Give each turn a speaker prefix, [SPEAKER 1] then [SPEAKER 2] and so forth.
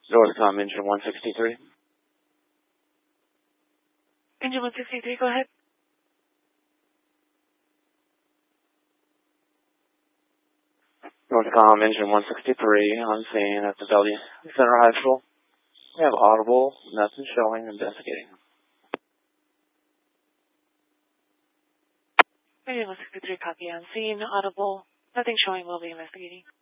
[SPEAKER 1] Northcom engine 163.
[SPEAKER 2] Engine 163, go ahead.
[SPEAKER 1] Northcom engine 163 on scene at the Bellevue Center High School. We have audible, nothing showing, investigating.
[SPEAKER 2] Engine 163, copy on scene, audible, nothing showing, will be investigating.